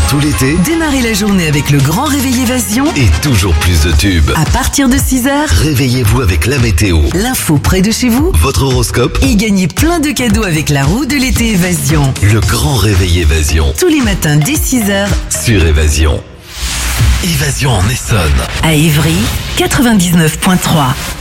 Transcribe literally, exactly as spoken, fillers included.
tout l'été, Démarrez la journée avec le grand réveil Évasion. et toujours plus de tubes. À partir de six heures, Réveillez-vous avec la météo, l'info près de chez vous. votre horoscope, Et gagnez plein de cadeaux avec la roue de l'été Évasion. le grand réveil Évasion Tous les matins dès six heures, sur Évasion. Évasion en Essonne. à Évry, quatre-vingt-dix-neuf virgule trois.